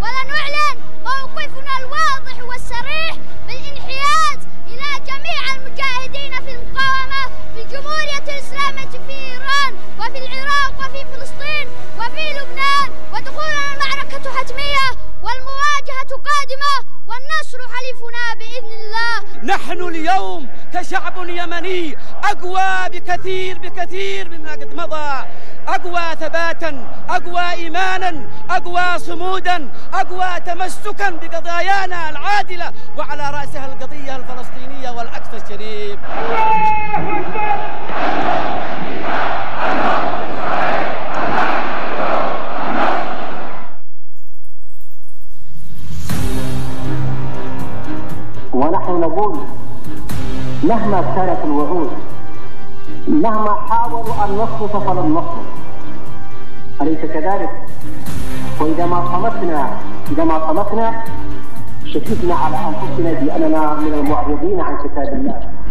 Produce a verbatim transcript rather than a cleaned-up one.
ولنعلن موقفنا الواضح والصريح بالانحياز إلى جميع المجاهدين في المقاومة في جمهورية الإسلامية في إيران وفي العراق وفي فلسطين وفي لبنان، ودخولنا المعركة حتمية والمواجهة قادمة والنصر حليفنا بإذن الله. نحن اليوم كشعب يمني أقوى بكثير بكثير مما قد مضى، أقوى ثباتا، أقوى إيمانا، أقوى صمودا، أقوى تمسكا بقضايانا العادلة، وعلى رأسها القضية الفلسطينية والأقصى الشريف. ونحن نقول مهما كانت الوعود، مهما حاولوا أن نصمت فلن نصمت، أليس كذلك؟ وإذا ما صمتنا إذا ما صمتنا شككنا على أنفسنا بأننا من المعرضين عن كتاب الله.